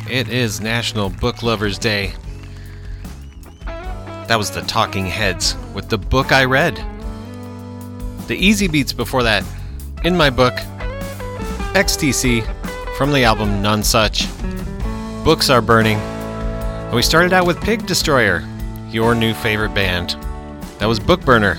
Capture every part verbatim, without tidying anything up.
It is National Book Lovers Day. That was the Talking Heads with The Book I Read. The Easy Beats before that, In My Book, X T C from the album None Such, Books Are Burning, and we started out with Pig Destroyer, your new favorite band. That was Book Burner.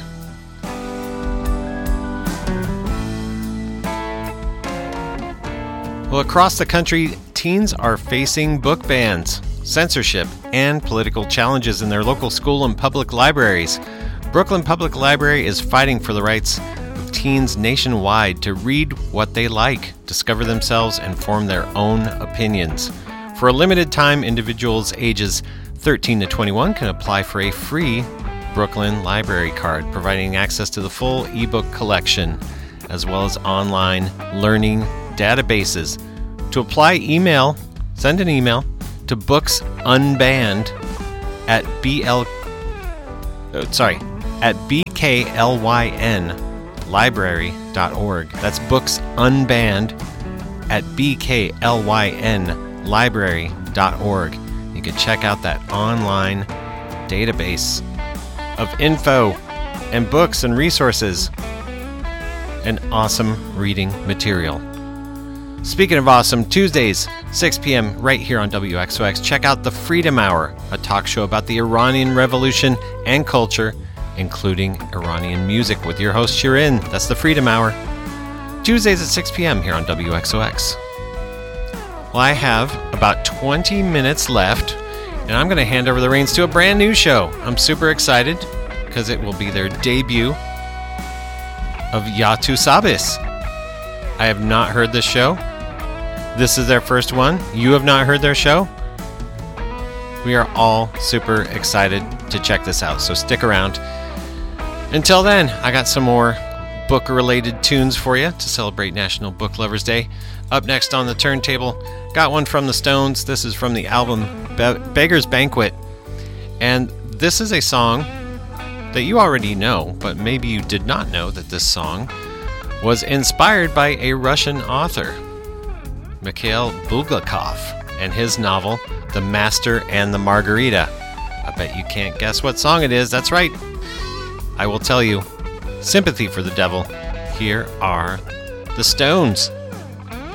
Well, across the country, teens are facing book bans, censorship, and political challenges in their local school and public libraries. Brooklyn Public Library is fighting for the rights of teens nationwide to read what they like, discover themselves, and form their own opinions. For a limited time, individuals ages thirteen to twenty-one can apply for a free Brooklyn Library card, providing access to the full ebook collection, as well as online learning databases. To apply, email, send an email to booksunbanned at bl, uh, sorry, at bklyn library dot org. That's booksunbanned at bklyn library dot org. You can check out that online database of info and books and resources and awesome reading material. Speaking of awesome, Tuesdays, six p.m. right here on W X O X, check out The Freedom Hour, a talk show about the Iranian Revolution and culture, including Iranian music, with your host Shirin. That's The Freedom Hour. Tuesdays at six p.m. here on W X O X. Well, I have about twenty minutes left, and I'm going to hand over the reins to a brand new show. I'm super excited because it will be their debut of Yatu Sabis. I have not heard this show. This is their first one. You have not heard their show. We are all super excited to check this out, so stick around. Until then, I got some more book-related tunes for you to celebrate National Book Lovers Day. Up next on the turntable, got one from the Stones. This is from the album Be- Beggar's Banquet. And this is a song that you already know, but maybe you did not know that this song was inspired by a Russian author, Mikhail Bulgakov, and his novel, The Master and the Margarita. I bet you can't guess what song it is. That's right. I will tell you. Sympathy for the Devil. Here are the Stones.